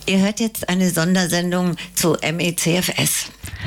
Ihr hört jetzt eine Sondersendung zu ME/CFS.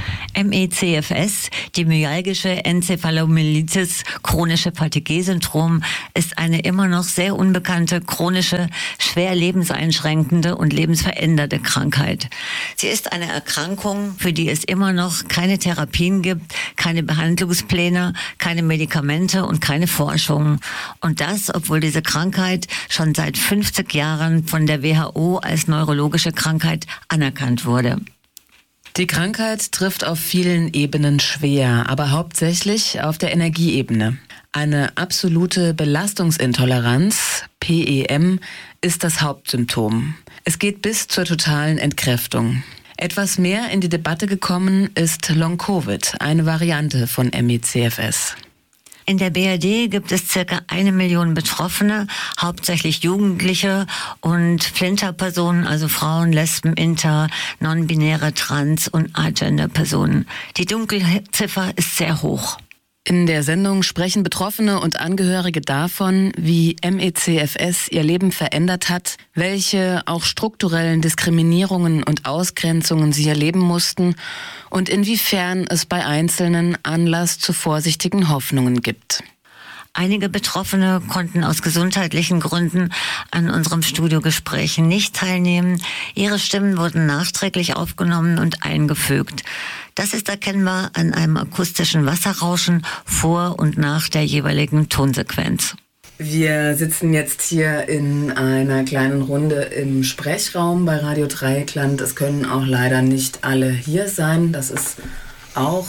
ME/CFS, die myalgische Enzephalomyelitis, chronische Fatigue-Syndrom, ist eine immer noch sehr unbekannte, chronische, schwer lebenseinschränkende und lebensverändernde Krankheit. Sie ist eine Erkrankung, für die es immer noch keine Therapien gibt, keine Behandlungspläne, keine Medikamente und keine Forschung. Und das, obwohl diese Krankheit schon seit 50 Jahren von der WHO als neurologische Krankheit anerkannt wurde. Die Krankheit trifft auf vielen Ebenen schwer, aber hauptsächlich auf der Energieebene. Eine absolute Belastungsintoleranz, PEM, ist das Hauptsymptom. Es geht bis zur totalen Entkräftung. Etwas mehr in die Debatte gekommen ist Long-Covid, eine Variante von ME/CFS. In der BRD gibt es circa 1 Million Betroffene, hauptsächlich Jugendliche und Flinterpersonen, also Frauen, Lesben, Inter, non-binäre, Trans- und Agender-Personen. Die Dunkelziffer ist sehr hoch. In der Sendung sprechen Betroffene und Angehörige davon, wie ME/CFS ihr Leben verändert hat, welche auch strukturellen Diskriminierungen und Ausgrenzungen sie erleben mussten und inwiefern es bei Einzelnen Anlass zu vorsichtigen Hoffnungen gibt. Einige Betroffene konnten aus gesundheitlichen Gründen an unserem Studiogesprächen nicht teilnehmen. Ihre Stimmen wurden nachträglich aufgenommen und eingefügt. Das ist erkennbar an einem akustischen Wasserrauschen vor und nach der jeweiligen Tonsequenz. Wir sitzen jetzt hier in einer kleinen Runde im Sprechraum bei Radio Dreieckland. Es können auch leider nicht alle hier sein. Das ist auch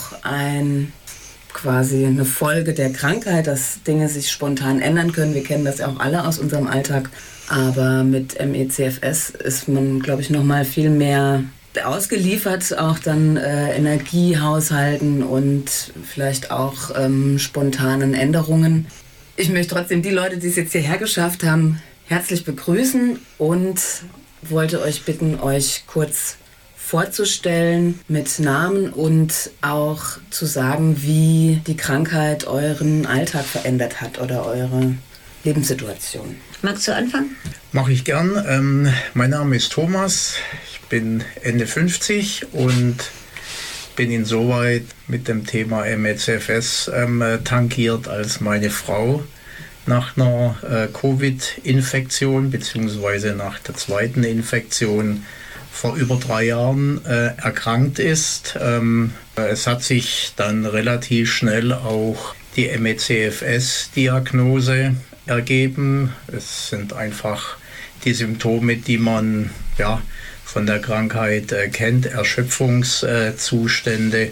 quasi eine Folge der Krankheit, dass Dinge sich spontan ändern können. Wir kennen das ja auch alle aus unserem Alltag. Aber mit ME/CFS ist man, glaube ich, noch mal viel mehr ausgeliefert, auch dann Energiehaushalten und vielleicht auch spontanen Änderungen. Ich möchte trotzdem die Leute, die es jetzt hierher geschafft haben, herzlich begrüßen und wollte euch bitten, euch kurz vorzustellen mit Namen und auch zu sagen, wie die Krankheit euren Alltag verändert hat oder eure Lebenssituation. Magst du anfangen? Mache ich gern. Mein Name ist Thomas, ich bin Ende 50 und bin insoweit mit dem Thema ME/CFS tangiert, als meine Frau nach einer Covid-Infektion bzw. nach der zweiten Infektion vor über 3 Jahren erkrankt ist. Es hat sich dann relativ schnell auch die ME/CFS-Diagnose ergeben. Es sind einfach die Symptome, die man von der Krankheit kennt, Erschöpfungszustände,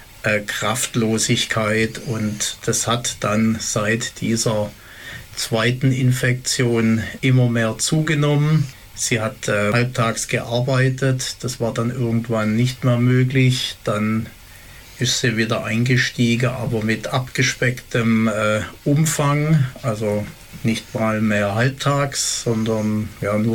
Kraftlosigkeit, und das hat dann seit dieser zweiten Infektion immer mehr zugenommen. Sie hat halbtags gearbeitet, das war dann irgendwann nicht mehr möglich. Dann ist sie wieder eingestiegen, aber mit abgespecktem Umfang, also nicht mal mehr halbtags, sondern nur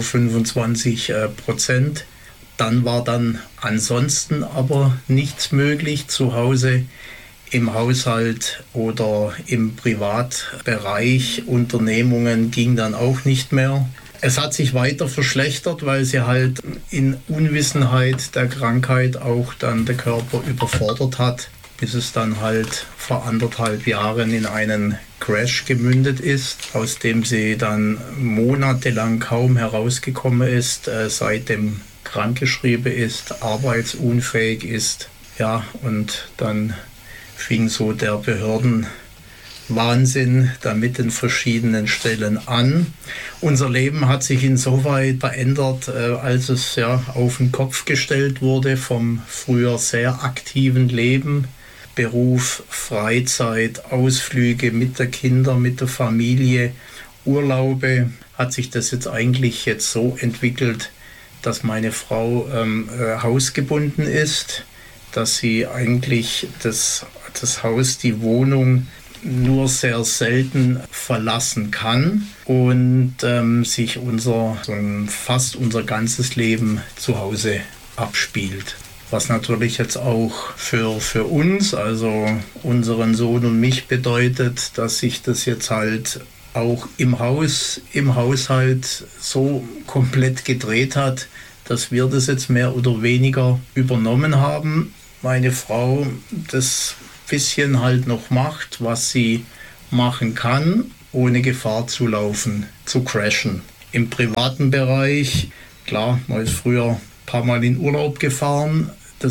25%. Dann war dann ansonsten aber nichts möglich zu Hause, im Haushalt oder im Privatbereich. Unternehmungen ging dann auch nicht mehr. Es hat sich weiter verschlechtert, weil sie halt in Unwissenheit der Krankheit auch dann der Körper überfordert hat, bis es dann halt vor 1,5 Jahren in einen Crash gemündet ist, aus dem sie dann monatelang kaum herausgekommen ist, seitdem krankgeschrieben ist, arbeitsunfähig ist. Ja, und dann fing so der Behördenwahnsinn da mit den verschiedenen Stellen an. Unser Leben hat sich insoweit verändert, als es auf den Kopf gestellt wurde vom früher sehr aktiven Leben. Beruf, Freizeit, Ausflüge mit den Kindern, mit der Familie, Urlaube, hat sich das jetzt eigentlich so entwickelt, dass meine Frau hausgebunden ist, dass sie eigentlich das Haus, die Wohnung nur sehr selten verlassen kann und sich fast unser ganzes Leben zu Hause abspielt. Was natürlich jetzt auch für uns, also unseren Sohn und mich, bedeutet, dass sich das jetzt halt auch im Haushalt so komplett gedreht hat, dass wir das jetzt mehr oder weniger übernommen haben. Meine Frau das bisschen halt noch macht, was sie machen kann, ohne Gefahr zu laufen, zu crashen. Im privaten Bereich, klar, man ist früher ein paar Mal in Urlaub gefahren,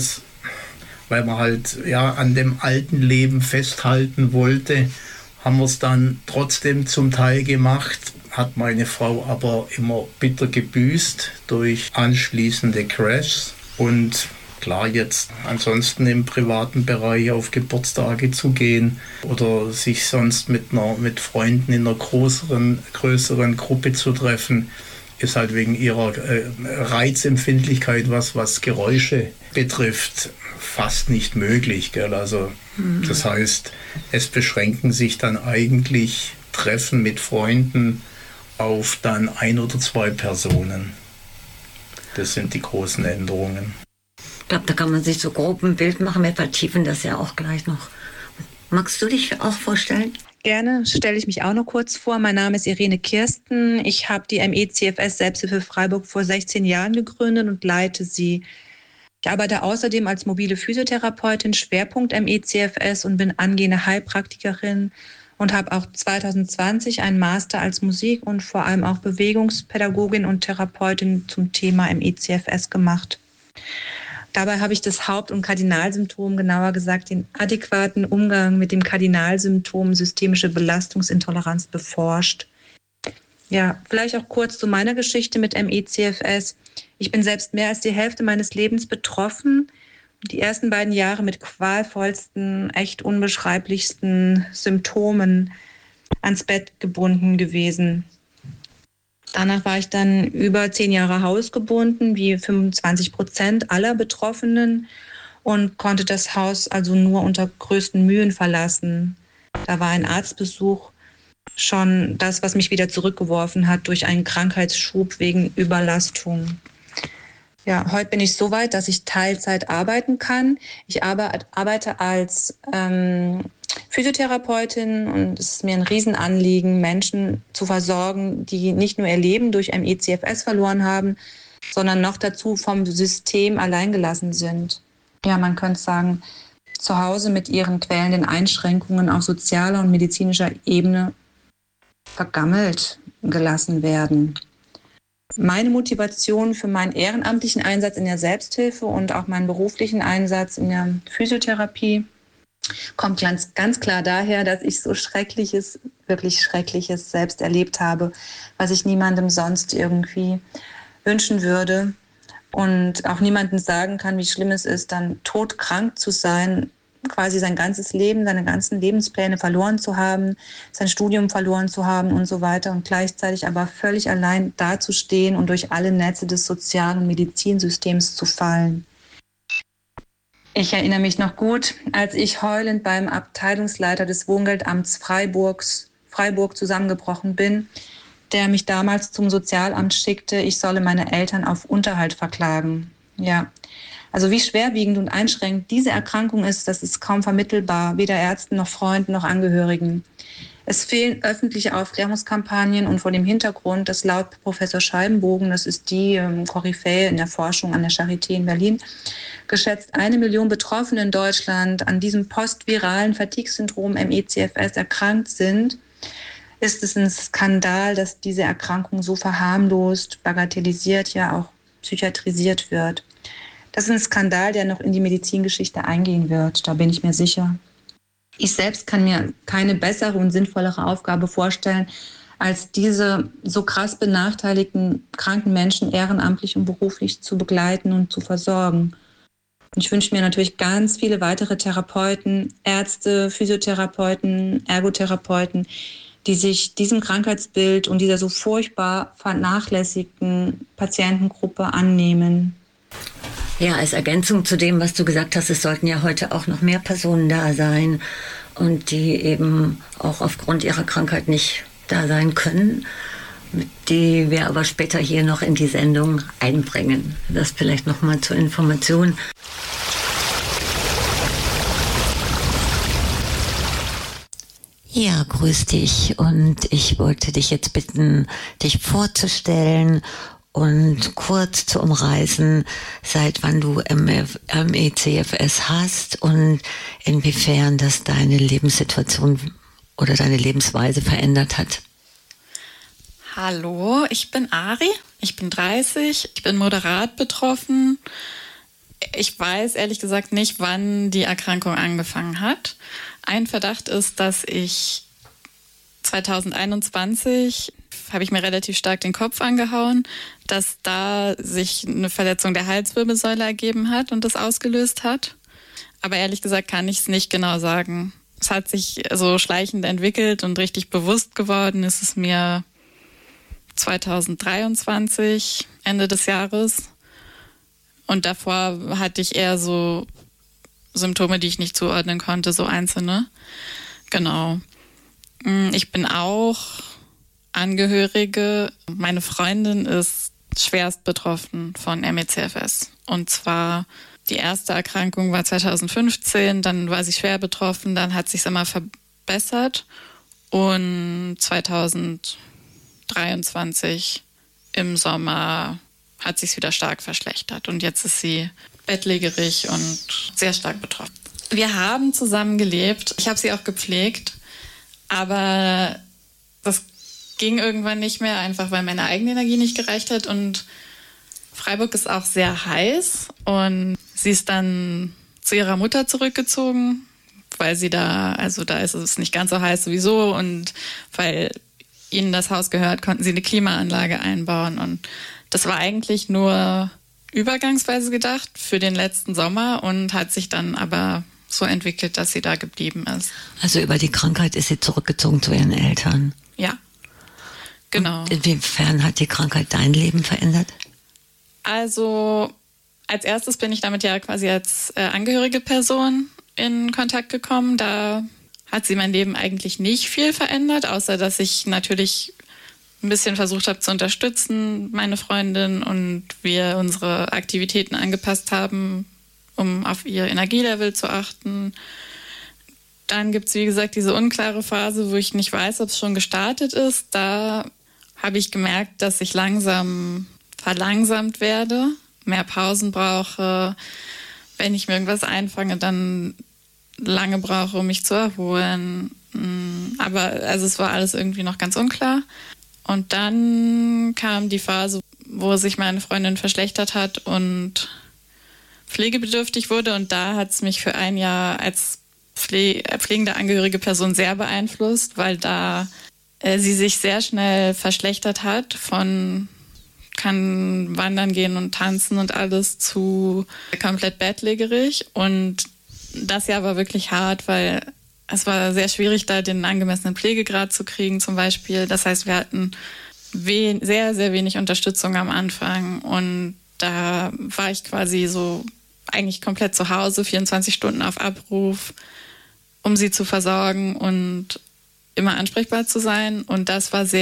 weil man halt an dem alten Leben festhalten wollte, haben wir es dann trotzdem zum Teil gemacht, hat meine Frau aber immer bitter gebüßt durch anschließende Crashs. Und klar, jetzt ansonsten im privaten Bereich auf Geburtstage zu gehen oder sich sonst mit Freunden in einer größeren Gruppe zu treffen, ist halt wegen ihrer Reizempfindlichkeit, was Geräusche betrifft, fast nicht möglich. Gell? Also, das heißt, es beschränken sich dann eigentlich Treffen mit Freunden auf dann 1 oder 2 Personen. Das sind die großen Änderungen. Ich glaube, da kann man sich so grob ein Bild machen. Wir vertiefen das ja auch gleich noch. Magst du dich auch vorstellen? Gerne stelle ich mich auch noch kurz vor. Mein Name ist Irene Kirsten. Ich habe die MECFS Selbsthilfe Freiburg vor 16 Jahren gegründet und leite sie. Ich arbeite außerdem als mobile Physiotherapeutin, Schwerpunkt MECFS, und bin angehende Heilpraktikerin und habe auch 2020 einen Master als Musik- und vor allem auch Bewegungspädagogin und Therapeutin zum Thema MECFS gemacht. Dabei habe ich das Haupt- und Kardinalsymptom, genauer gesagt den adäquaten Umgang mit dem Kardinalsymptom systemische Belastungsintoleranz beforscht. Ja, vielleicht auch kurz zu meiner Geschichte mit MECFS. Ich bin selbst mehr als die Hälfte meines Lebens betroffen. Die ersten 2 Jahre mit qualvollsten, echt unbeschreiblichsten Symptomen ans Bett gebunden gewesen. Danach war ich dann über 10 Jahre hausgebunden, wie 25% aller Betroffenen, und konnte das Haus also nur unter größten Mühen verlassen. Da war ein Arztbesuch schon das, was mich wieder zurückgeworfen hat durch einen Krankheitsschub wegen Überlastung. Ja, heute bin ich so weit, dass ich Teilzeit arbeiten kann. Ich arbeite als Physiotherapeutin, und es ist mir ein Riesenanliegen, Menschen zu versorgen, die nicht nur ihr Leben durch MECFS verloren haben, sondern noch dazu vom System alleingelassen sind. Ja, man könnte sagen, zu Hause mit ihren quälenden Einschränkungen auf sozialer und medizinischer Ebene vergammelt gelassen werden. Meine Motivation für meinen ehrenamtlichen Einsatz in der Selbsthilfe und auch meinen beruflichen Einsatz in der Physiotherapie kommt ganz klar daher, dass ich so Schreckliches, wirklich Schreckliches selbst erlebt habe, was ich niemandem sonst irgendwie wünschen würde. Und auch niemandem sagen kann, wie schlimm es ist, dann todkrank zu sein, quasi sein ganzes Leben, seine ganzen Lebenspläne verloren zu haben, sein Studium verloren zu haben und so weiter, und gleichzeitig aber völlig allein dazustehen und durch alle Netze des Sozial- und Medizinsystems zu fallen. Ich erinnere mich noch gut, als ich heulend beim Abteilungsleiter des Wohngeldamts Freiburg zusammengebrochen bin, der mich damals zum Sozialamt schickte, ich solle meine Eltern auf Unterhalt verklagen. Ja, also wie schwerwiegend und einschränkend diese Erkrankung ist, das ist kaum vermittelbar, weder Ärzten noch Freunden noch Angehörigen. Es fehlen öffentliche Aufklärungskampagnen, und vor dem Hintergrund, dass laut Professor Scheibenbogen, das ist die Koryphäe in der Forschung an der Charité in Berlin, geschätzt 1 Million Betroffene in Deutschland an diesem postviralen Fatigue-Syndrom MECFS erkrankt sind, ist es ein Skandal, dass diese Erkrankung so verharmlost, bagatellisiert, ja auch psychiatrisiert wird. Das ist ein Skandal, der noch in die Medizingeschichte eingehen wird, da bin ich mir sicher. Ich selbst kann mir keine bessere und sinnvollere Aufgabe vorstellen, als diese so krass benachteiligten kranken Menschen ehrenamtlich und beruflich zu begleiten und zu versorgen. Und ich wünsche mir natürlich ganz viele weitere Therapeuten, Ärzte, Physiotherapeuten, Ergotherapeuten, die sich diesem Krankheitsbild und dieser so furchtbar vernachlässigten Patientengruppe annehmen. Ja, als Ergänzung zu dem, was du gesagt hast, es sollten ja heute auch noch mehr Personen da sein, und die eben auch aufgrund ihrer Krankheit nicht da sein können, die wir aber später hier noch in die Sendung einbringen. Das vielleicht nochmal zur Information. Ja, grüß dich, und ich wollte dich jetzt bitten, dich vorzustellen und kurz zu umreißen, seit wann du ME/CFS hast und inwiefern das deine Lebenssituation oder deine Lebensweise verändert hat. Hallo, ich bin Ari, ich bin 30, ich bin moderat betroffen. Ich weiß ehrlich gesagt nicht, wann die Erkrankung angefangen hat. Ein Verdacht ist, dass ich 2021 habe ich mir relativ stark den Kopf angehauen, dass da sich eine Verletzung der Halswirbelsäule ergeben hat und das ausgelöst hat. Aber ehrlich gesagt kann ich es nicht genau sagen. Es hat sich so schleichend entwickelt und richtig bewusst geworden ist es mir 2023, Ende des Jahres. Und davor hatte ich eher so Symptome, die ich nicht zuordnen konnte, so einzelne. Genau. Ich bin auch Angehörige. Meine Freundin ist schwerst betroffen von ME/CFS. Und zwar die erste Erkrankung war 2015, dann war sie schwer betroffen, dann hat sich immer verbessert und 2023 im Sommer hat sich wieder stark verschlechtert und jetzt ist sie bettlägerig und sehr stark betroffen. Wir haben zusammen gelebt, ich habe sie auch gepflegt, aber das ging irgendwann nicht mehr, einfach weil meine eigene Energie nicht gereicht hat und Freiburg ist auch sehr heiß und sie ist dann zu ihrer Mutter zurückgezogen, weil sie da ist es nicht ganz so heiß sowieso und weil ihnen das Haus gehört, konnten sie eine Klimaanlage einbauen und das war eigentlich nur übergangsweise gedacht für den letzten Sommer und hat sich dann aber so entwickelt, dass sie da geblieben ist. Also über die Krankheit ist sie zurückgezogen zu ihren Eltern? Ja, genau. Und inwiefern hat die Krankheit dein Leben verändert? Also als erstes bin ich damit ja quasi als angehörige Person in Kontakt gekommen. Da hat sie mein Leben eigentlich nicht viel verändert, außer dass ich natürlich ein bisschen versucht habe zu unterstützen, meine Freundin, und wir unsere Aktivitäten angepasst haben, um auf ihr Energielevel zu achten. Dann gibt es, wie gesagt, diese unklare Phase, wo ich nicht weiß, ob es schon gestartet ist. Da habe ich gemerkt, dass ich langsam verlangsamt werde, mehr Pausen brauche. Wenn ich mir irgendwas einfange, dann lange brauche, um mich zu erholen. Aber also es war alles irgendwie noch ganz unklar. Und dann kam die Phase, wo sich meine Freundin verschlechtert hat und pflegebedürftig wurde. Und da hat es mich für ein Jahr als pflegende angehörige Person sehr beeinflusst, weil da sie sich sehr schnell verschlechtert hat kann wandern gehen und tanzen und alles zu komplett bettlägerig. Und das Jahr war wirklich hart, weil es war sehr schwierig, da den angemessenen Pflegegrad zu kriegen zum Beispiel. Das heißt, wir hatten sehr, sehr wenig Unterstützung am Anfang. Und da war ich quasi so eigentlich komplett zu Hause, 24 Stunden auf Abruf, um sie zu versorgen und immer ansprechbar zu sein. Und das war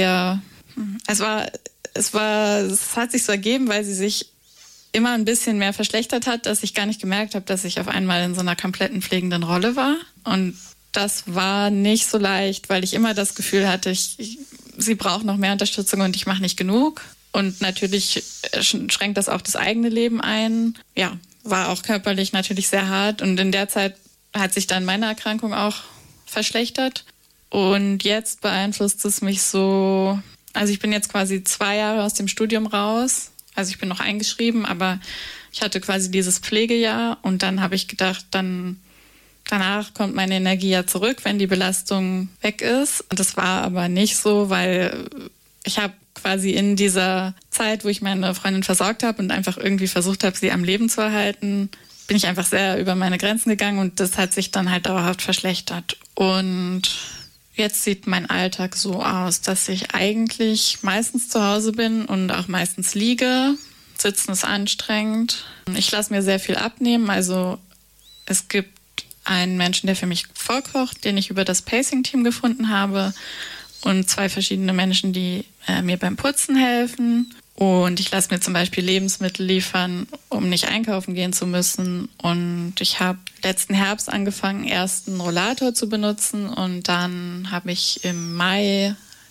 es hat sich so ergeben, weil sie sich immer ein bisschen mehr verschlechtert hat, dass ich gar nicht gemerkt habe, dass ich auf einmal in so einer kompletten pflegenden Rolle war. Und das war nicht so leicht, weil ich immer das Gefühl hatte, sie braucht noch mehr Unterstützung und ich mache nicht genug. Und natürlich schränkt das auch das eigene Leben ein. Ja, war auch körperlich natürlich sehr hart. Und in der Zeit hat sich dann meine Erkrankung auch verschlechtert. Und jetzt beeinflusst es mich so. Also ich bin jetzt quasi 2 Jahre aus dem Studium raus. Also ich bin noch eingeschrieben, aber ich hatte quasi dieses Pflegejahr und dann habe ich gedacht, danach kommt meine Energie ja zurück, wenn die Belastung weg ist. Und das war aber nicht so, weil ich habe quasi in dieser Zeit, wo ich meine Freundin versorgt habe und einfach irgendwie versucht habe, sie am Leben zu erhalten, bin ich einfach sehr über meine Grenzen gegangen und das hat sich dann halt dauerhaft verschlechtert. Und jetzt sieht mein Alltag so aus, dass ich eigentlich meistens zu Hause bin und auch meistens liege. Sitzen ist anstrengend. Ich lasse mir sehr viel abnehmen. Also es gibt einen Menschen, der für mich vorkocht, den ich über das Pacing-Team gefunden habe. Und 2 verschiedene Menschen, die mir beim Putzen helfen. Und ich lasse mir zum Beispiel Lebensmittel liefern, um nicht einkaufen gehen zu müssen. Und ich habe letzten Herbst angefangen, erst einen Rollator zu benutzen. Und dann habe ich im Mai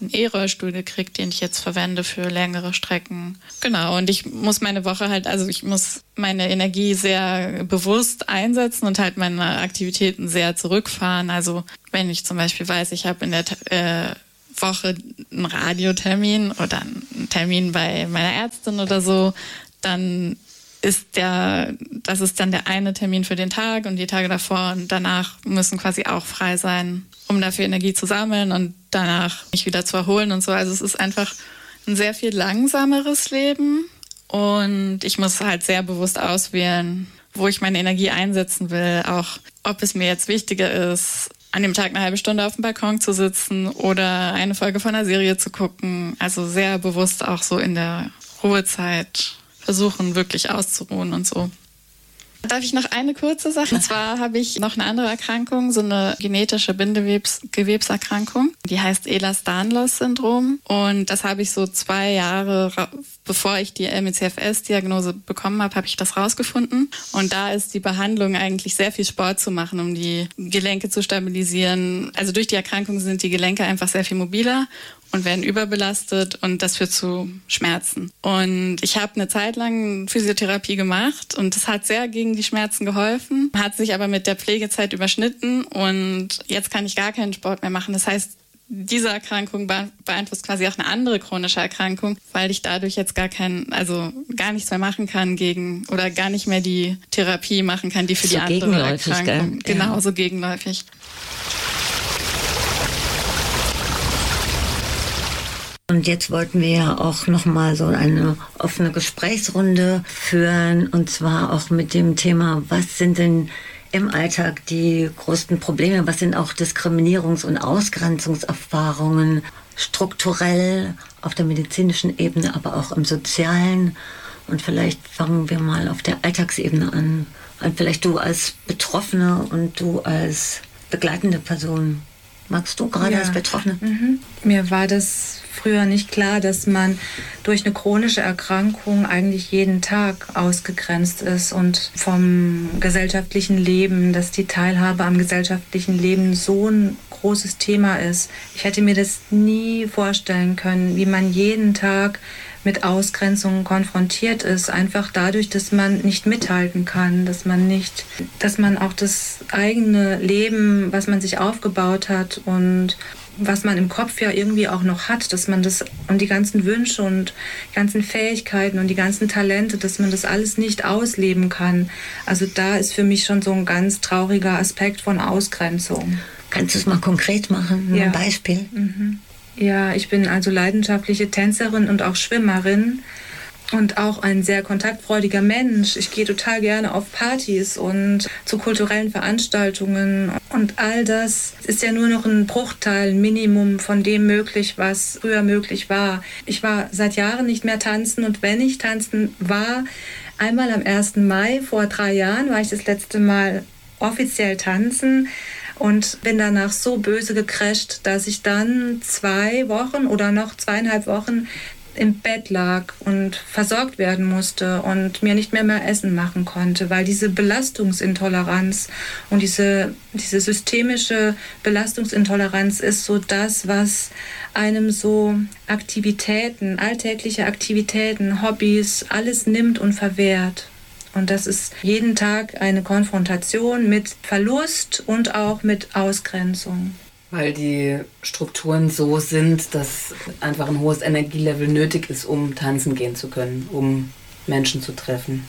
einen E-Rollstuhl gekriegt, den ich jetzt verwende für längere Strecken. Genau, und ich muss meine Woche ich muss meine Energie sehr bewusst einsetzen und halt meine Aktivitäten sehr zurückfahren. Also wenn ich zum Beispiel weiß, ich habe in der Woche einen Radiotermin oder einen Termin bei meiner Ärztin oder so, dann das ist dann der eine Termin für den Tag und die Tage davor und danach müssen quasi auch frei sein, um dafür Energie zu sammeln und danach mich wieder zu erholen und so. Also es ist einfach ein sehr viel langsameres Leben und ich muss halt sehr bewusst auswählen, wo ich meine Energie einsetzen will, auch ob es mir jetzt wichtiger ist, an dem Tag eine halbe Stunde auf dem Balkon zu sitzen oder eine Folge von einer Serie zu gucken. Also sehr bewusst auch so in der Ruhezeit versuchen, wirklich auszuruhen und so. Darf ich noch eine kurze Sache? Und zwar habe ich noch eine andere Erkrankung, so eine genetische Bindegewebserkrankung. Die heißt Ehlers-Danlos-Syndrom. Und das habe ich so 2 Jahre, bevor ich die ME/CFS-Diagnose bekommen habe, habe ich das rausgefunden. Und da ist die Behandlung eigentlich sehr viel Sport zu machen, um die Gelenke zu stabilisieren. Also durch die Erkrankung sind die Gelenke einfach sehr viel mobiler und werden überbelastet und das führt zu Schmerzen. Und ich habe eine Zeit lang Physiotherapie gemacht und das hat sehr gegen die Schmerzen geholfen, hat sich aber mit der Pflegezeit überschnitten und jetzt kann ich gar keinen Sport mehr machen. Das heißt, diese Erkrankung beeinflusst quasi auch eine andere chronische Erkrankung, weil ich dadurch jetzt gar nichts mehr machen kann oder gar nicht mehr die Therapie machen kann, die für die andere Erkrankung. Genau, so gegenläufig. Und jetzt wollten wir ja auch nochmal so eine offene Gesprächsrunde führen und zwar auch mit dem Thema, was sind denn im Alltag die größten Probleme, was sind auch Diskriminierungs- und Ausgrenzungserfahrungen strukturell auf der medizinischen Ebene, aber auch im sozialen. Und vielleicht fangen wir mal auf der Alltagsebene an. Und vielleicht du als Betroffene und du als begleitende Person. Magst du gerade als Betroffene? Mir war das früher nicht klar, dass man durch eine chronische Erkrankung eigentlich jeden Tag ausgegrenzt ist und vom gesellschaftlichen Leben, dass die Teilhabe am gesellschaftlichen Leben so ein großes Thema ist. Ich hätte mir das nie vorstellen können, wie man jeden Tag mit Ausgrenzungen konfrontiert ist, einfach dadurch, dass man nicht mithalten kann, dass man auch das eigene Leben, was man sich aufgebaut hat und was man im Kopf ja irgendwie auch noch hat, dass man das und die ganzen Wünsche und die ganzen Fähigkeiten und die ganzen Talente, dass man das alles nicht ausleben kann. Also da ist für mich schon so ein ganz trauriger Aspekt von Ausgrenzung. Kannst du es mal konkret machen? Ein Beispiel? Ja, ich bin also leidenschaftliche Tänzerin und auch Schwimmerin und auch ein sehr kontaktfreudiger Mensch. Ich gehe total gerne auf Partys und zu kulturellen Veranstaltungen und all das ist ja nur noch ein Bruchteil, ein Minimum von dem möglich, was früher möglich war. Ich war seit Jahren nicht mehr tanzen und wenn ich tanzen war, einmal am 1. Mai vor 3 Jahren war ich das letzte Mal offiziell tanzen. Und bin danach so böse gecrasht, dass ich dann 2 Wochen oder noch 2,5 Wochen im Bett lag und versorgt werden musste und mir nicht mehr Essen machen konnte, weil diese Belastungsintoleranz und diese systemische Belastungsintoleranz ist so das, was einem so Aktivitäten, alltägliche Aktivitäten, Hobbys, alles nimmt und verwehrt. Und das ist jeden Tag eine Konfrontation mit Verlust und auch mit Ausgrenzung. Weil die Strukturen so sind, dass einfach ein hohes Energielevel nötig ist, um tanzen gehen zu können, um Menschen zu treffen.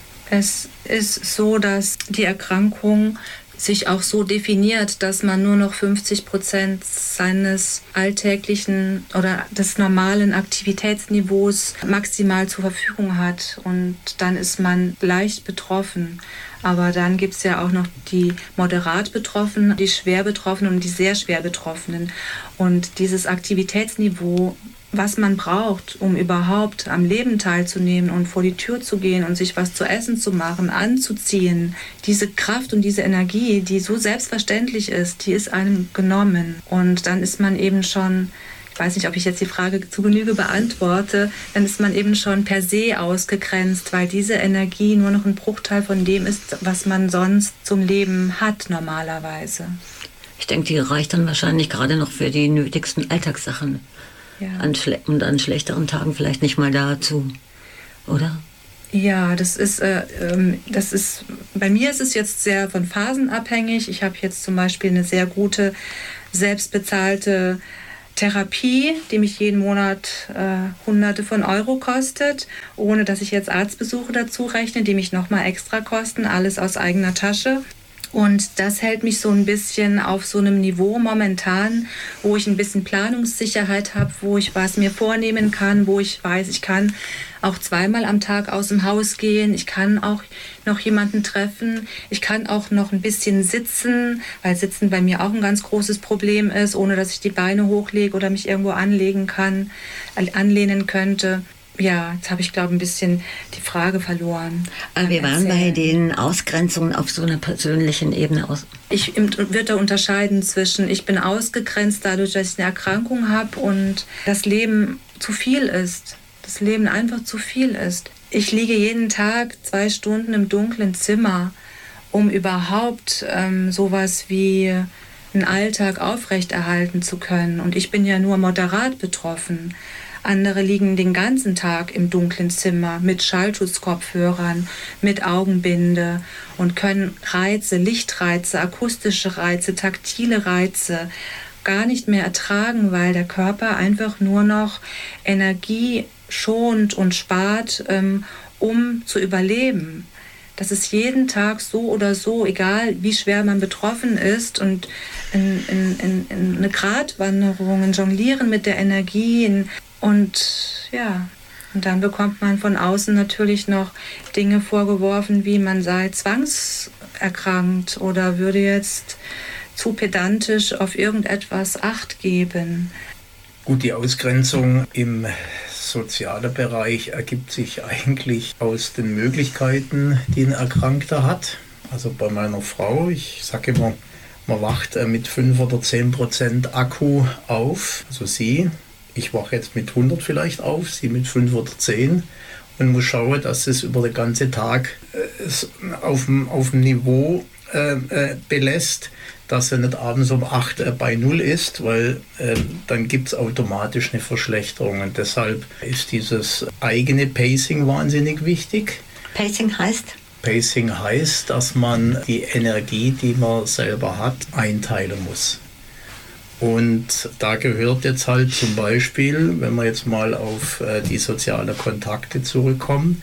Es ist so, dass die Erkrankung sich auch so definiert, dass man nur noch 50% seines alltäglichen oder des normalen Aktivitätsniveaus maximal zur Verfügung hat. Und dann ist man leicht betroffen. Aber dann gibt es ja auch noch die moderat Betroffenen, die schwer Betroffenen und die sehr schwer Betroffenen. Und dieses Aktivitätsniveau, was man braucht, um überhaupt am Leben teilzunehmen und vor die Tür zu gehen und sich was zu essen zu machen, anzuziehen. Diese Kraft und diese Energie, die so selbstverständlich ist, die ist einem genommen. Und dann ist man eben schon, ich weiß nicht, ob ich jetzt die Frage zu Genüge beantworte, dann ist man eben schon per se ausgegrenzt, weil diese Energie nur noch ein Bruchteil von dem ist, was man sonst zum Leben hat normalerweise. Ich denke, die reicht dann wahrscheinlich gerade noch für die nötigsten Alltagssachen. Und an schlechteren Tagen vielleicht nicht mal dazu, oder? Ja, das ist, bei mir ist es jetzt sehr von Phasen abhängig. Ich habe jetzt zum Beispiel eine sehr gute, selbstbezahlte Therapie, die mich jeden Monat Hunderte von Euro kostet, ohne dass ich jetzt Arztbesuche dazu rechne, die mich nochmal extra kosten, alles aus eigener Tasche. Und das hält mich so ein bisschen auf so einem Niveau momentan, wo ich ein bisschen Planungssicherheit habe, wo ich was mir vornehmen kann, wo ich weiß, ich kann auch 2-mal am Tag aus dem Haus gehen, ich kann auch noch jemanden treffen, ich kann auch noch ein bisschen sitzen, weil Sitzen bei mir auch ein ganz großes Problem ist, ohne dass ich die Beine hochlege oder mich irgendwo anlehnen könnte. Ja, jetzt habe ich, glaube ich, ein bisschen die Frage verloren. Aber wir waren bei den Ausgrenzungen auf so einer persönlichen Ebene aus. Ich würde da unterscheiden zwischen, ich bin ausgegrenzt dadurch, dass ich eine Erkrankung habe und das Leben zu viel ist. Das Leben einfach zu viel ist. Ich liege jeden Tag 2 Stunden im dunklen Zimmer, um überhaupt sowas wie einen Alltag aufrechterhalten zu können. Und ich bin ja nur moderat betroffen. Andere liegen den ganzen Tag im dunklen Zimmer mit Schallschutzkopfhörern, mit Augenbinde und können Reize, Lichtreize, akustische Reize, taktile Reize gar nicht mehr ertragen, weil der Körper einfach nur noch Energie schont und spart, um zu überleben. Das ist jeden Tag so oder so, egal wie schwer man betroffen ist, und in eine Gratwanderung, ein Jonglieren mit der Energie, und dann bekommt man von außen natürlich noch Dinge vorgeworfen, wie man sei zwangserkrankt oder würde jetzt zu pedantisch auf irgendetwas Acht geben. Gut, die Ausgrenzung im sozialen Bereich ergibt sich eigentlich aus den Möglichkeiten, die ein Erkrankter hat. Also bei meiner Frau, ich sage immer, man wacht mit 5 oder 10% Akku auf, also sie. Ich wache jetzt mit 100 vielleicht auf, sie mit 5 oder 10 und muss schauen, dass es über den ganzen Tag auf dem Niveau belässt, dass er nicht abends um 8 bei 0 ist, weil dann gibt es automatisch eine Verschlechterung. Und deshalb ist dieses eigene Pacing wahnsinnig wichtig. Pacing heißt, dass man die Energie, die man selber hat, einteilen muss. Und da gehört jetzt halt zum Beispiel, wenn wir jetzt mal auf die sozialen Kontakte zurückkommen,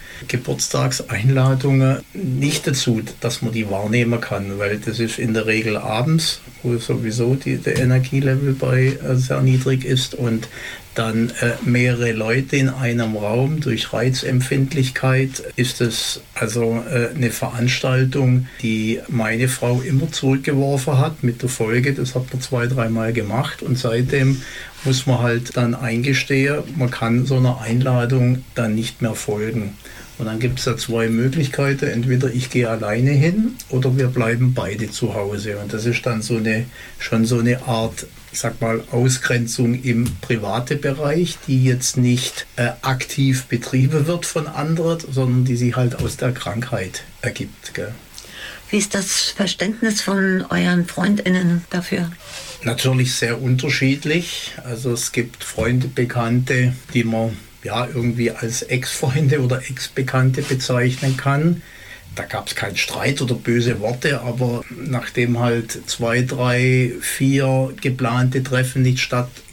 Geburtstagseinladungen nicht dazu, dass man die wahrnehmen kann, weil das ist in der Regel abends, wo sowieso der Energielevel sehr niedrig ist, und dann mehrere Leute in einem Raum. Durch Reizempfindlichkeit ist es also eine Veranstaltung, die meine Frau immer zurückgeworfen hat, mit der Folge, das hat man 2-3 Mal gemacht, und seitdem muss man halt dann eingestehen, man kann so einer Einladung dann nicht mehr folgen. Und dann gibt es da 2 Möglichkeiten, entweder ich gehe alleine hin oder wir bleiben beide zu Hause. Und das ist dann schon so eine Art, ich sag mal, Ausgrenzung im privaten Bereich, die jetzt nicht aktiv betrieben wird von anderen, sondern die sich halt aus der Krankheit ergibt. Gell? Wie ist das Verständnis von euren FreundInnen dafür? Natürlich sehr unterschiedlich. Also es gibt Freunde, Bekannte, die man irgendwie als Ex-Freunde oder Ex-Bekannte bezeichnen kann. Da gab es keinen Streit oder böse Worte, aber nachdem halt 2, 3, 4 geplante Treffen nicht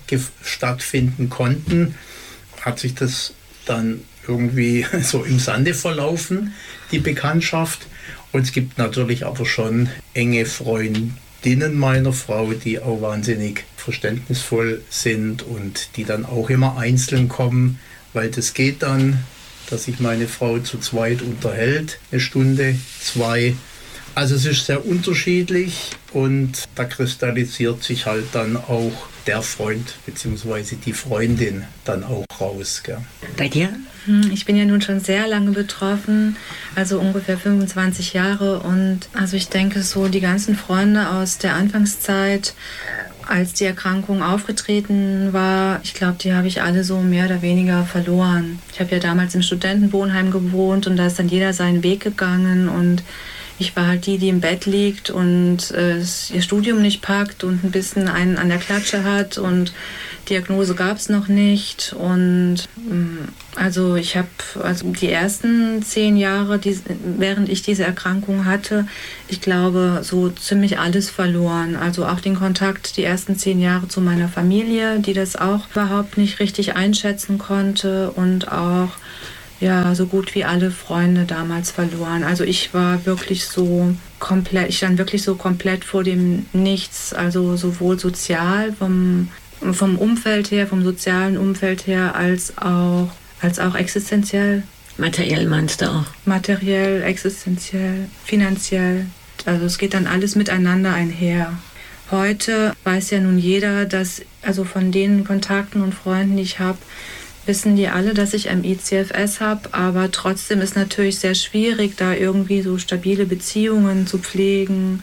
stattfinden konnten, hat sich das dann irgendwie so im Sande verlaufen, die Bekanntschaft. Und es gibt natürlich aber schon enge Freundinnen meiner Frau, die auch wahnsinnig verständnisvoll sind und die dann auch immer einzeln kommen, weil das geht dann, dass sich meine Frau zu zweit unterhält, 1 Stunde, 2. Also es ist sehr unterschiedlich, und da kristallisiert sich halt dann auch der Freund bzw. die Freundin dann auch raus. Gell? Bei dir? Ich bin ja nun schon sehr lange betroffen, also ungefähr 25 Jahre, und also ich denke so, die ganzen Freunde aus der Anfangszeit, als die Erkrankung aufgetreten war, ich glaube, die habe ich alle so mehr oder weniger verloren. Ich habe ja damals im Studentenwohnheim gewohnt, und da ist dann jeder seinen Weg gegangen, und Ich war halt die im Bett liegt und ihr Studium nicht packt und ein bisschen einen an der Klatsche hat und Diagnose gab es noch nicht. Und also ich habe die ersten 10 Jahre, während ich diese Erkrankung hatte, ich glaube, so ziemlich alles verloren. Also auch den Kontakt die ersten 10 Jahre zu meiner Familie, die das auch überhaupt nicht richtig einschätzen konnte, und auch so gut wie alle Freunde damals verloren. Also ich war wirklich so komplett, ich stand wirklich so komplett vor dem Nichts, also sowohl sozial vom Umfeld her, vom sozialen Umfeld her, als auch existenziell. Materiell meinst du auch? Materiell, existenziell, finanziell. Also es geht dann alles miteinander einher. Heute weiß ja nun jeder, dass, also von den Kontakten und Freunden, die ich habe, wissen die alle, dass ich ME/CFS habe, aber trotzdem ist natürlich sehr schwierig, da irgendwie so stabile Beziehungen zu pflegen.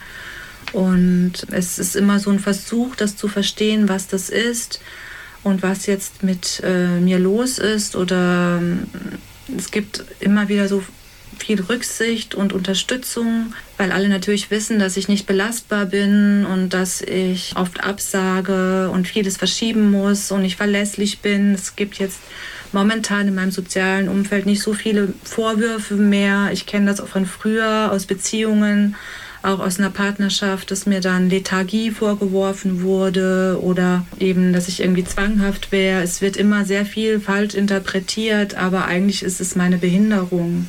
Und es ist immer so ein Versuch, das zu verstehen, was das ist und was jetzt mit mir los ist. Oder es gibt immer wieder so viel Rücksicht und Unterstützung, weil alle natürlich wissen, dass ich nicht belastbar bin und dass ich oft absage und vieles verschieben muss und nicht verlässlich bin. Es gibt jetzt momentan in meinem sozialen Umfeld nicht so viele Vorwürfe mehr. Ich kenne das auch von früher aus Beziehungen, auch aus einer Partnerschaft, dass mir dann Lethargie vorgeworfen wurde oder eben, dass ich irgendwie zwanghaft wäre. Es wird immer sehr viel falsch interpretiert, aber eigentlich ist es meine Behinderung.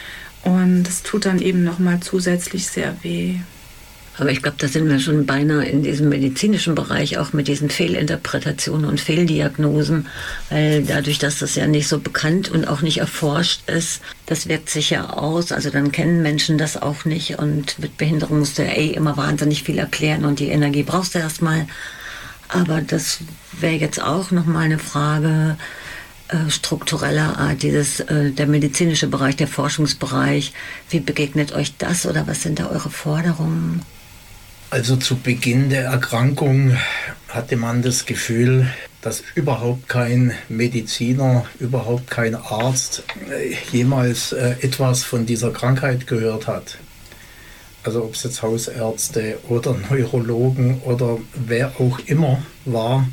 Und es tut dann eben nochmal zusätzlich sehr weh. Aber ich glaube, da sind wir schon beinahe in diesem medizinischen Bereich, auch mit diesen Fehlinterpretationen und Fehldiagnosen, weil dadurch, dass das ja nicht so bekannt und auch nicht erforscht ist, das wirkt sich ja aus. Also dann kennen Menschen das auch nicht, und mit Behinderung musst du ja immer wahnsinnig viel erklären und die Energie brauchst du erstmal. Aber das wäre jetzt auch nochmal eine Frage struktureller Art, der medizinische Bereich, der Forschungsbereich. Wie begegnet euch das oder was sind da eure Forderungen? Also zu Beginn der Erkrankung hatte man das Gefühl, dass überhaupt kein Mediziner, überhaupt kein Arzt jemals etwas von dieser Krankheit gehört hat. Also ob es jetzt Hausärzte oder Neurologen oder wer auch immer war,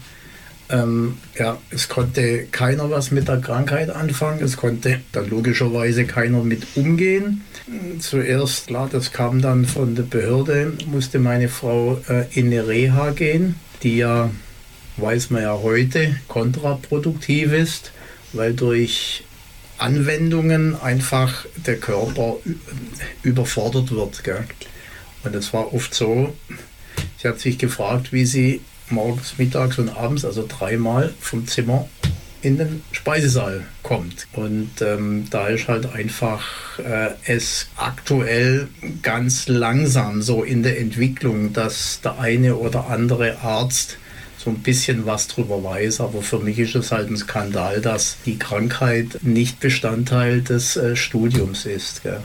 es konnte keiner was mit der Krankheit anfangen, es konnte dann logischerweise keiner mit umgehen. Zuerst, klar, das kam dann von der Behörde, musste meine Frau in eine Reha gehen, die ja, weiß man ja heute, kontraproduktiv ist, weil durch Anwendungen einfach der Körper überfordert wird. Gell? Und es war oft so, sie hat sich gefragt, wie sie morgens, mittags und abends, also 3-mal vom Zimmer in den Speisesaal kommt. Und da ist halt einfach es aktuell ganz langsam so in der Entwicklung, dass der eine oder andere Arzt so ein bisschen was drüber weiß. Aber für mich ist es halt ein Skandal, dass die Krankheit nicht Bestandteil des Studiums ist. Gell?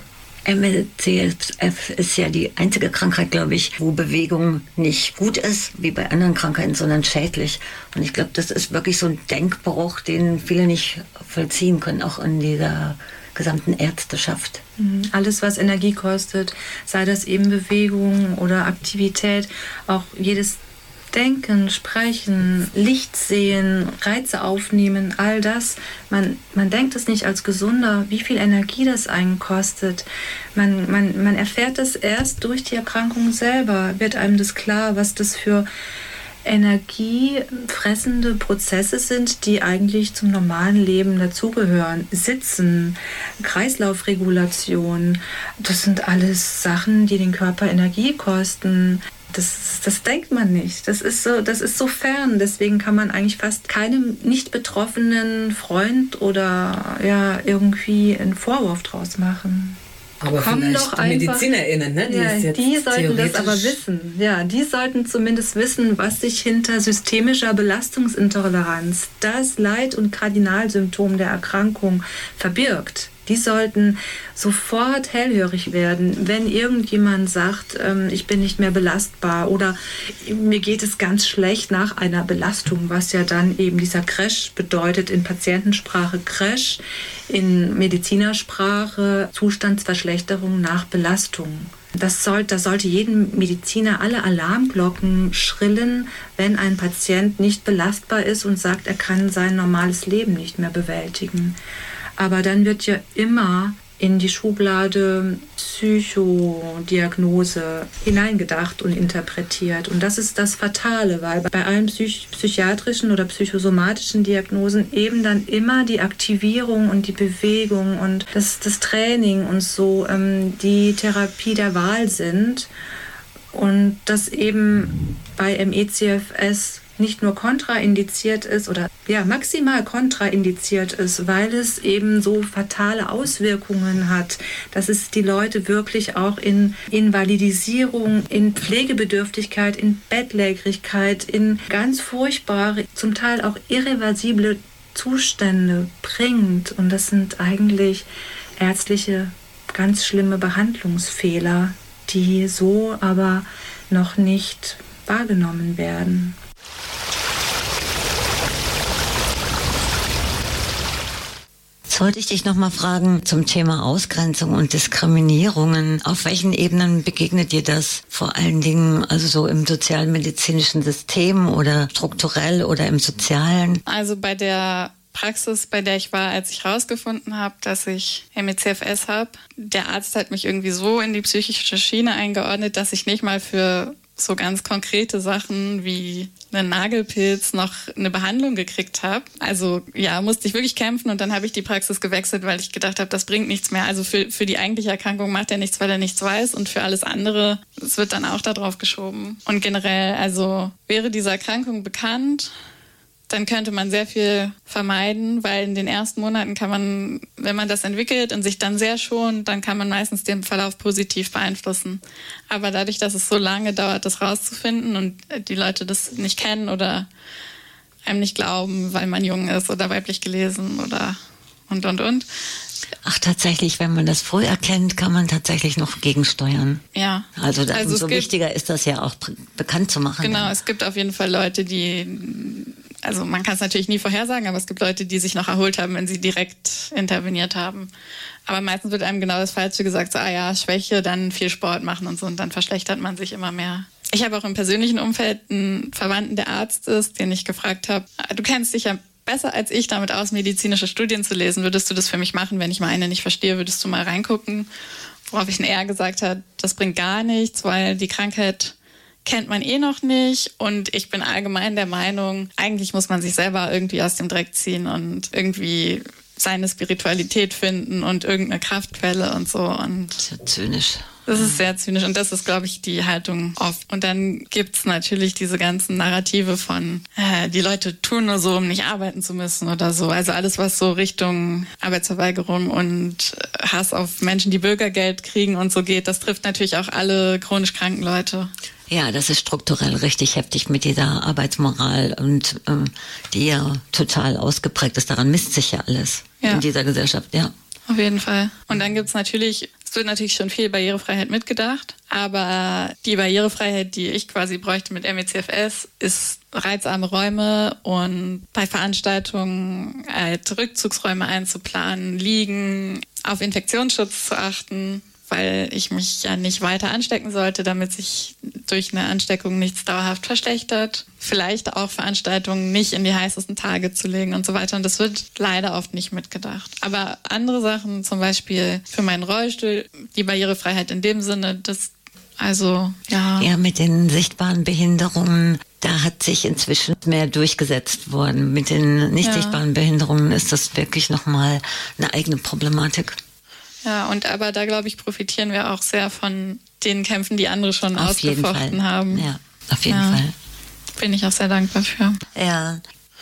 ME/CFS ist ja die einzige Krankheit, glaube ich, wo Bewegung nicht gut ist, wie bei anderen Krankheiten, sondern schädlich. Und ich glaube, das ist wirklich so ein Denkbruch, den viele nicht vollziehen können, auch in dieser gesamten Ärzteschaft. Alles, was Energie kostet, sei das eben Bewegung oder Aktivität, auch jedes Denken, Sprechen, Licht sehen, Reize aufnehmen, all das. Man denkt es nicht als gesunder, wie viel Energie das einen kostet. Man erfährt es erst durch die Erkrankung selber, wird einem das klar, was das für energiefressende Prozesse sind, die eigentlich zum normalen Leben dazugehören. Sitzen, Kreislaufregulation, das sind alles Sachen, die den Körper Energie kosten. Das denkt man nicht. Das ist so fern. Deswegen kann man eigentlich fast keinem nicht betroffenen Freund oder irgendwie einen Vorwurf draus machen. Aber kommen doch einfach MedizinerInnen, ne? Die sollten das aber wissen. Ja, die sollten zumindest wissen, was sich hinter systemischer Belastungsintoleranz, das Leid- und Kardinalsymptom der Erkrankung, verbirgt. Die sollten sofort hellhörig werden, wenn irgendjemand sagt, ich bin nicht mehr belastbar oder mir geht es ganz schlecht nach einer Belastung, was ja dann eben dieser Crash bedeutet, in Patientensprache Crash, in Medizinersprache Zustandsverschlechterung nach Belastung. da sollte jedem Mediziner alle Alarmglocken schrillen, wenn ein Patient nicht belastbar ist und sagt, er kann sein normales Leben nicht mehr bewältigen. Aber dann wird ja immer in die Schublade Psychodiagnose hineingedacht und interpretiert. Und das ist das Fatale, weil bei allen psychiatrischen oder psychosomatischen Diagnosen eben dann immer die Aktivierung und die Bewegung und das Training und so die Therapie der Wahl sind. Und das eben bei ME/CFS nicht nur kontraindiziert ist oder maximal kontraindiziert ist, weil es eben so fatale Auswirkungen hat, dass es die Leute wirklich auch in Invalidisierung, in Pflegebedürftigkeit, in Bettlägerigkeit, in ganz furchtbare, zum Teil auch irreversible Zustände bringt. Und das sind eigentlich ärztliche ganz schlimme Behandlungsfehler, die so aber noch nicht wahrgenommen werden. Wollte ich dich noch mal fragen zum Thema Ausgrenzung und Diskriminierungen. Auf welchen Ebenen begegnet dir das? Vor allen Dingen also so im sozialmedizinischen System oder strukturell oder im Sozialen? Also bei der Praxis, bei der ich war, als ich rausgefunden habe, dass ich ME/CFS habe, der Arzt hat mich irgendwie so in die psychische Schiene eingeordnet, dass ich nicht mal für so ganz konkrete Sachen wie einen Nagelpilz noch eine Behandlung gekriegt habe. Also musste ich wirklich kämpfen und dann habe ich die Praxis gewechselt, weil ich gedacht habe, das bringt nichts mehr. Also für die eigentliche Erkrankung macht er nichts, weil er nichts weiß und für alles andere, es wird dann auch da drauf geschoben. Und generell, also wäre diese Erkrankung bekannt, dann könnte man sehr viel vermeiden, weil in den ersten Monaten kann man, wenn man das entwickelt und sich dann sehr schont, dann kann man meistens den Verlauf positiv beeinflussen. Aber dadurch, dass es so lange dauert, das rauszufinden und die Leute das nicht kennen oder einem nicht glauben, weil man jung ist oder weiblich gelesen oder und. Ach, tatsächlich, wenn man das früh erkennt, kann man tatsächlich noch gegensteuern. Ja. Also umso wichtiger ist das ja auch bekannt zu machen. Genau, es gibt auf jeden Fall Leute, also man kann es natürlich nie vorhersagen, aber es gibt Leute, die sich noch erholt haben, wenn sie direkt interveniert haben. Aber meistens wird einem genau das Falsche gesagt, so, Schwäche, dann viel Sport machen und so, und dann verschlechtert man sich immer mehr. Ich habe auch im persönlichen Umfeld einen Verwandten, der Arzt ist, den ich gefragt habe, du kennst dich ja besser als ich damit aus, medizinische Studien zu lesen. Würdest du das für mich machen, wenn ich mal eine nicht verstehe? Würdest du mal reingucken? Worauf ich eher gesagt hat, das bringt gar nichts, weil die Krankheit kennt man noch nicht und ich bin allgemein der Meinung, eigentlich muss man sich selber irgendwie aus dem Dreck ziehen und irgendwie seine Spiritualität finden und irgendeine Kraftquelle und so. Und das ist ja zynisch. Das ist sehr zynisch und das ist, glaube ich, die Haltung oft. Und dann gibt's natürlich diese ganzen Narrative von, die Leute tun nur so, um nicht arbeiten zu müssen oder so. Also alles, was so Richtung Arbeitsverweigerung und Hass auf Menschen, die Bürgergeld kriegen und so geht, das trifft natürlich auch alle chronisch kranken Leute. Ja, das ist strukturell richtig heftig mit dieser Arbeitsmoral und die ja total ausgeprägt ist. Daran misst sich ja alles in dieser Gesellschaft, ja. Auf jeden Fall. Und dann es wird natürlich schon viel Barrierefreiheit mitgedacht, aber die Barrierefreiheit, die ich quasi bräuchte mit ME/CFS, ist reizarme Räume und bei Veranstaltungen halt Rückzugsräume einzuplanen, Liegen, auf Infektionsschutz zu achten, weil ich mich ja nicht weiter anstecken sollte, damit sich durch eine Ansteckung nichts dauerhaft verschlechtert. Vielleicht auch Veranstaltungen nicht in die heißesten Tage zu legen und so weiter. Und das wird leider oft nicht mitgedacht. Aber andere Sachen, zum Beispiel für meinen Rollstuhl, die Barrierefreiheit in dem Sinne, Ja, mit den sichtbaren Behinderungen, da hat sich inzwischen mehr durchgesetzt worden. Mit den nicht sichtbaren Behinderungen ist das wirklich nochmal eine eigene Problematik. Ja, aber da, glaube ich, profitieren wir auch sehr von den Kämpfen, die andere schon ausgefochten haben. Ja, auf jeden Fall. Bin ich auch sehr dankbar für. Ja.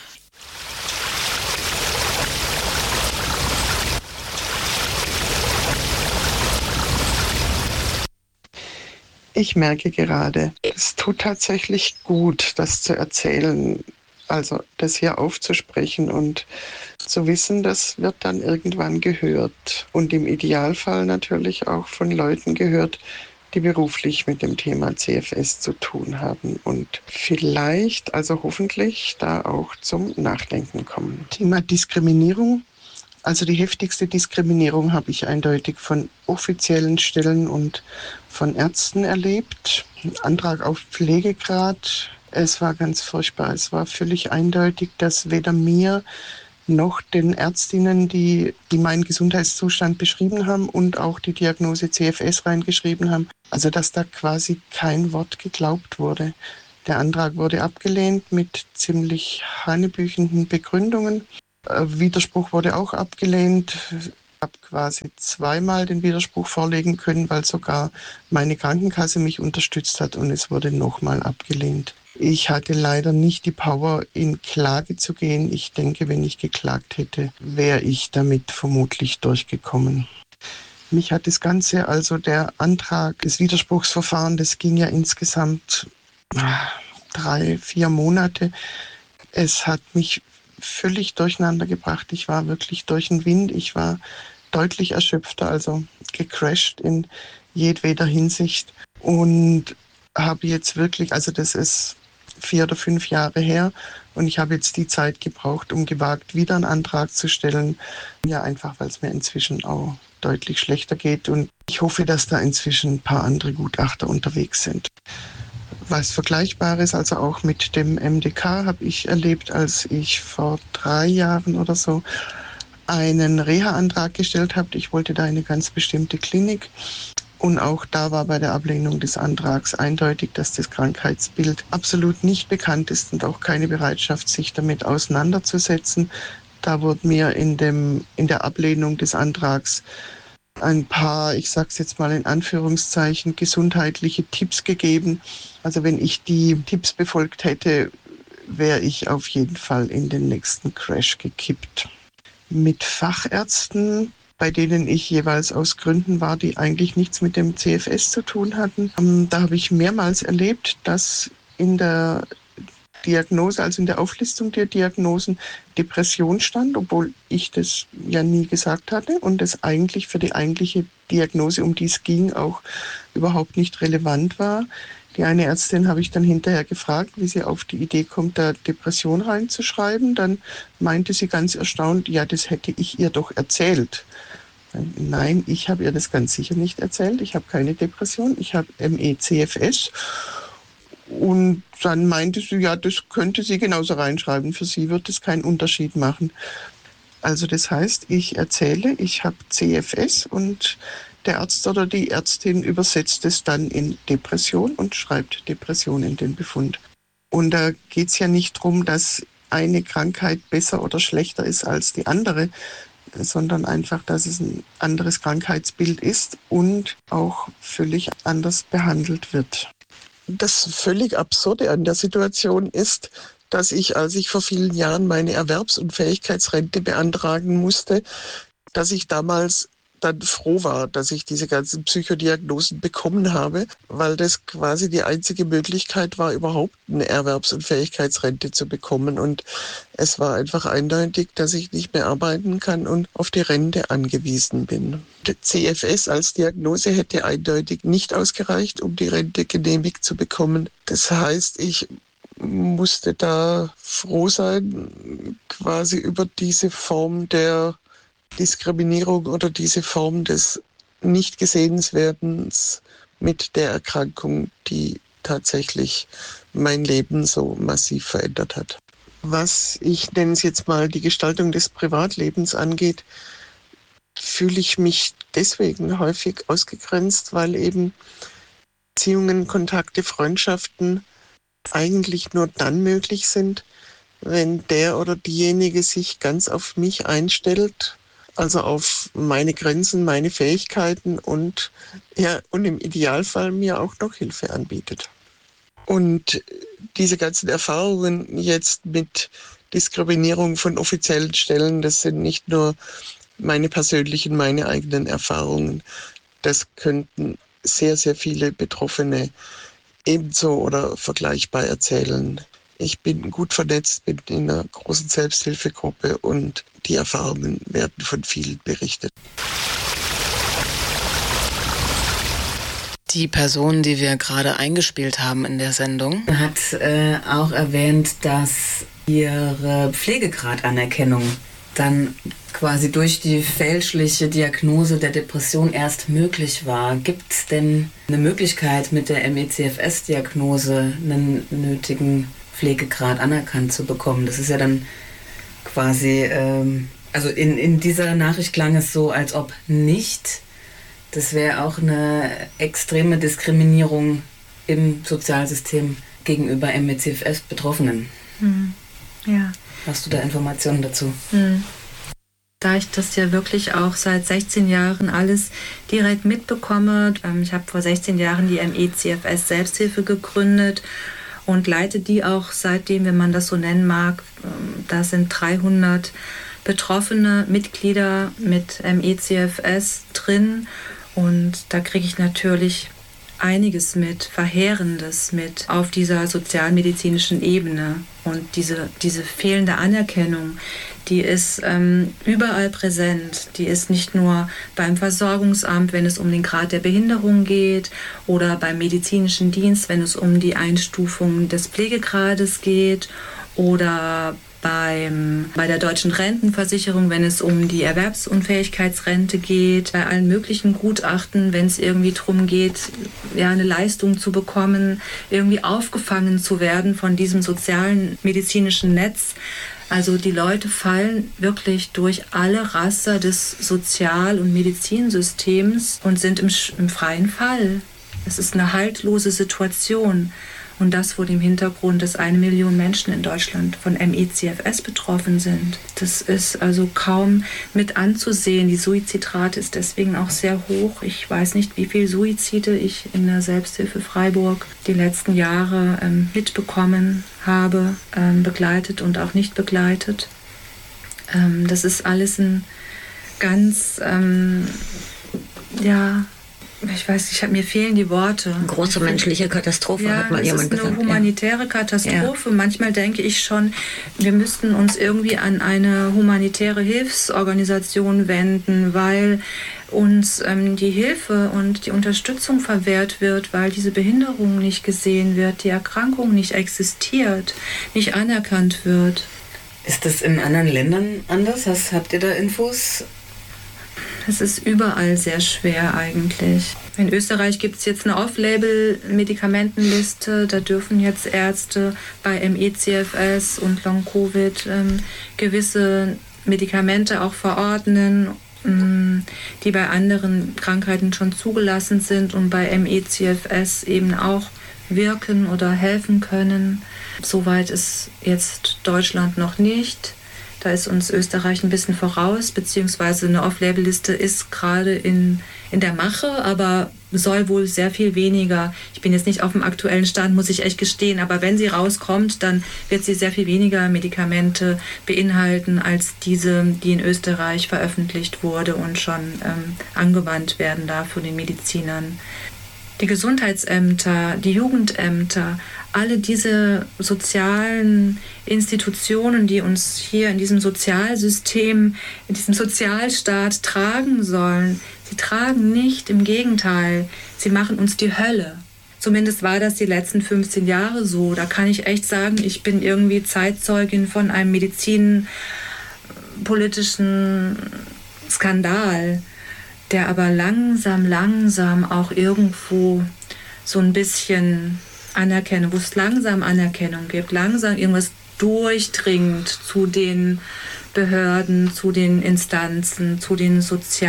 Ich merke gerade, es tut tatsächlich gut, das zu erzählen, also das hier aufzusprechen und zu wissen, das wird dann irgendwann gehört und im Idealfall natürlich auch von Leuten gehört, die beruflich mit dem Thema CFS zu tun haben und vielleicht, also hoffentlich, da auch zum Nachdenken kommen. Thema Diskriminierung Also die heftigste Diskriminierung habe ich eindeutig von offiziellen Stellen und von Ärzten erlebt. Ein Antrag auf Pflegegrad. Es war ganz furchtbar. Es war völlig eindeutig, dass weder mir noch den Ärztinnen, die meinen Gesundheitszustand beschrieben haben und auch die Diagnose CFS reingeschrieben haben, also dass da quasi kein Wort geglaubt wurde. Der Antrag wurde abgelehnt mit ziemlich hanebüchenden Begründungen. Widerspruch wurde auch abgelehnt. Ich habe quasi zweimal den Widerspruch vorlegen können, weil sogar meine Krankenkasse mich unterstützt hat und es wurde nochmal abgelehnt. Ich hatte leider nicht die Power, in Klage zu gehen. Ich denke, wenn ich geklagt hätte, wäre ich damit vermutlich durchgekommen. Mich hat das Ganze, also der Antrag des Widerspruchsverfahrens, das ging ja insgesamt 3-4 Monate. Es hat mich völlig durcheinander gebracht. Ich war wirklich durch den Wind. Ich war deutlich erschöpfter, also gecrashed in jedweder Hinsicht. Und habe jetzt wirklich, also das ist 4 oder 5 Jahre her und ich habe jetzt die Zeit gebraucht, um gewagt wieder einen Antrag zu stellen. Ja, einfach, weil es mir inzwischen auch deutlich schlechter geht und ich hoffe, dass da inzwischen ein paar andere Gutachter unterwegs sind. Was Vergleichbares, also auch mit dem MDK, habe ich erlebt, als ich vor 3 Jahren oder so einen Reha-Antrag gestellt habe. Ich wollte da eine ganz bestimmte Klinik. Und auch da war bei der Ablehnung des Antrags eindeutig, dass das Krankheitsbild absolut nicht bekannt ist und auch keine Bereitschaft, sich damit auseinanderzusetzen. Da wurde mir in der Ablehnung des Antrags ein paar, ich sage es jetzt mal in Anführungszeichen, gesundheitliche Tipps gegeben. Also wenn ich die Tipps befolgt hätte, wäre ich auf jeden Fall in den nächsten Crash gekippt. Mit Fachärzten, bei denen ich jeweils aus Gründen war, die eigentlich nichts mit dem CFS zu tun hatten. Da habe ich mehrmals erlebt, dass in der Diagnose, also in der Auflistung der Diagnosen, Depression stand, obwohl ich das ja nie gesagt hatte und es eigentlich für die eigentliche Diagnose, um die es ging, auch überhaupt nicht relevant war. Die eine Ärztin habe ich dann hinterher gefragt, wie sie auf die Idee kommt, da Depression reinzuschreiben. Dann meinte sie ganz erstaunt, ja, das hätte ich ihr doch erzählt. Nein, ich habe ihr das ganz sicher nicht erzählt. Ich habe keine Depression, ich habe ME/CFS. Und dann meinte sie, ja, das könnte sie genauso reinschreiben. Für sie wird es keinen Unterschied machen. Also das heißt, ich erzähle, ich habe CFS und der Arzt oder die Ärztin übersetzt es dann in Depression und schreibt Depression in den Befund. Und da geht es ja nicht darum, dass eine Krankheit besser oder schlechter ist als die andere, sondern einfach, dass es ein anderes Krankheitsbild ist und auch völlig anders behandelt wird. Das völlig Absurde an der Situation ist, dass ich, als ich vor vielen Jahren meine Erwerbsunfähigkeitsrente beantragen musste, dass ich damals dann froh war, dass ich diese ganzen Psychodiagnosen bekommen habe, weil das quasi die einzige Möglichkeit war, überhaupt eine Erwerbsunfähigkeitsrente zu bekommen. Und es war einfach eindeutig, dass ich nicht mehr arbeiten kann und auf die Rente angewiesen bin. Der CFS als Diagnose hätte eindeutig nicht ausgereicht, um die Rente genehmigt zu bekommen. Das heißt, ich musste da froh sein, quasi über diese Form der Diskriminierung oder diese Form des Nicht-Gesehenswerdens mit der Erkrankung, die tatsächlich mein Leben so massiv verändert hat. Was ich nenne es jetzt mal die Gestaltung des Privatlebens angeht, fühle ich mich deswegen häufig ausgegrenzt, weil eben Beziehungen, Kontakte, Freundschaften eigentlich nur dann möglich sind, wenn der oder diejenige sich ganz auf mich einstellt, also auf meine Grenzen, meine Fähigkeiten und im Idealfall mir auch noch Hilfe anbietet. Und diese ganzen Erfahrungen jetzt mit Diskriminierung von offiziellen Stellen, das sind nicht nur meine persönlichen, meine eigenen Erfahrungen. Das könnten sehr, sehr viele Betroffene ebenso oder vergleichbar erzählen. Ich bin gut vernetzt, bin in einer großen Selbsthilfegruppe und die Erfahrungen werden von vielen berichtet. Die Person, die wir gerade eingespielt haben in der Sendung, hat auch erwähnt, dass ihre Pflegegradanerkennung dann quasi durch die fälschliche Diagnose der Depression erst möglich war. Gibt es denn eine Möglichkeit, mit der ME/CFS-Diagnose einen nötigen Pflegegrad anerkannt zu bekommen? Das ist ja dann quasi, also in dieser Nachricht klang es so, als ob nicht. Das wäre auch eine extreme Diskriminierung im Sozialsystem gegenüber ME/CFS-Betroffenen. Ja. Hast du da Informationen dazu? Da ich das ja wirklich auch seit 16 Jahren alles direkt mitbekomme, ich habe vor 16 Jahren die ME/CFS Selbsthilfe gegründet und leite die auch seitdem, wenn man das so nennen mag. Da sind 300 betroffene Mitglieder mit ME/CFS drin und da kriege ich natürlich einiges mit, Verheerendes mit auf dieser sozialmedizinischen Ebene. Und diese fehlende Anerkennung, die ist überall präsent. Die ist nicht nur beim Versorgungsamt, wenn es um den Grad der Behinderung geht, oder beim medizinischen Dienst, wenn es um die Einstufung des Pflegegrades geht, oder bei der deutschen Rentenversicherung, wenn es um die Erwerbsunfähigkeitsrente geht, bei allen möglichen Gutachten, wenn es irgendwie darum geht, ja, eine Leistung zu bekommen, irgendwie aufgefangen zu werden von diesem sozialen medizinischen Netz. Also die Leute fallen wirklich durch alle Raster des Sozial- und Medizinsystems und sind im freien Fall. Es ist eine haltlose Situation. Und das vor dem Hintergrund, dass 1 Million Menschen in Deutschland von ME/CFS betroffen sind. Das ist also kaum mit anzusehen. Die Suizidrate ist deswegen auch sehr hoch. Ich weiß nicht, wie viele Suizide ich in der Selbsthilfe Freiburg die letzten Jahre mitbekommen habe, begleitet und auch nicht begleitet. Das ist alles ein ganz, ich weiß, mir fehlen die Worte. Eine große menschliche Katastrophe, hat mal jemand gesagt. Ja, es ist eine humanitäre Katastrophe. Ja. Manchmal denke ich schon, wir müssten uns irgendwie an eine humanitäre Hilfsorganisation wenden, weil uns die Hilfe und die Unterstützung verwehrt wird, weil diese Behinderung nicht gesehen wird, die Erkrankung nicht existiert, nicht anerkannt wird. Ist das in anderen Ländern anders? Habt ihr da Infos? Es ist überall sehr schwer eigentlich. In Österreich gibt es jetzt eine Off-Label-Medikamentenliste. Da dürfen jetzt Ärzte bei ME/CFS und Long-Covid gewisse Medikamente auch verordnen, die bei anderen Krankheiten schon zugelassen sind und bei ME/CFS eben auch wirken oder helfen können. Soweit ist jetzt Deutschland noch nicht. Da ist uns Österreich ein bisschen voraus, beziehungsweise eine Off-Label-Liste ist gerade in der Mache, aber soll wohl sehr viel weniger. Ich bin jetzt nicht auf dem aktuellen Stand, muss ich echt gestehen, aber wenn sie rauskommt, dann wird sie sehr viel weniger Medikamente beinhalten als diese, die in Österreich veröffentlicht wurde und schon angewandt werden darf von den Medizinern. Die Gesundheitsämter, die Jugendämter, alle diese sozialen Institutionen, die uns hier in diesem Sozialsystem, in diesem Sozialstaat tragen sollen, sie tragen nicht, im Gegenteil, sie machen uns die Hölle. Zumindest war das die letzten 15 Jahre so. Da kann ich echt sagen, ich bin irgendwie Zeitzeugin von einem medizinpolitischen Skandal, der aber langsam auch irgendwo so ein bisschen Anerkennung, wo es langsam Anerkennung gibt, langsam irgendwas durchdringt zu den Behörden, zu den Instanzen, zu den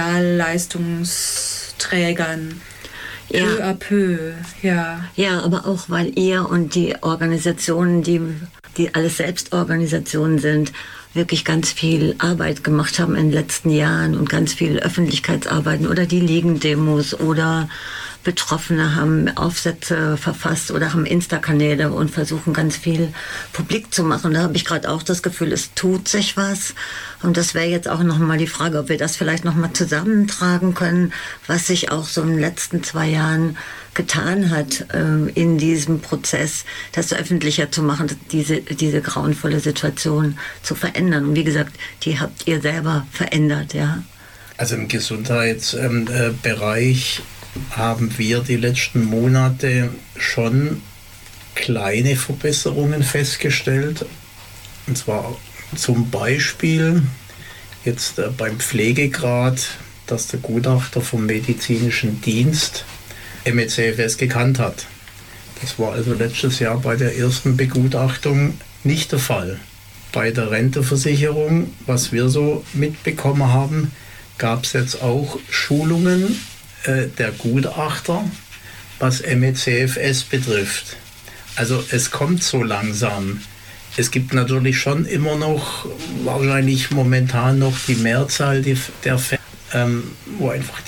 Sozialleistungsträgern. Ja. Peu à peu, ja. Ja, aber auch, weil ihr und die Organisationen, die alles Selbstorganisationen sind, wirklich ganz viel Arbeit gemacht haben in den letzten Jahren und ganz viel Öffentlichkeitsarbeiten oder die Liegendemos oder Betroffene haben Aufsätze verfasst oder haben Insta-Kanäle und versuchen ganz viel publik zu machen. Da habe ich gerade auch das Gefühl, es tut sich was. Und das wäre jetzt auch nochmal die Frage, ob wir das vielleicht nochmal zusammentragen können, was sich auch so in den letzten 2 Jahren getan hat in diesem Prozess, das öffentlicher zu machen, diese grauenvolle Situation zu verändern. Und wie gesagt, die habt ihr selber verändert, ja? Also im Gesundheitsbereich haben wir die letzten Monate schon kleine Verbesserungen festgestellt. Und zwar zum Beispiel jetzt beim Pflegegrad, dass der Gutachter vom medizinischen Dienst ME/CFS gekannt hat. Das war also letztes Jahr bei der ersten Begutachtung nicht der Fall. Bei der Renteversicherung, was wir so mitbekommen haben, gab es jetzt auch Schulungen der Gutachter, was ME/CFS betrifft. Also es kommt so langsam. Es gibt natürlich schon immer noch, wahrscheinlich momentan noch die Mehrzahl der Fälle, wo einfach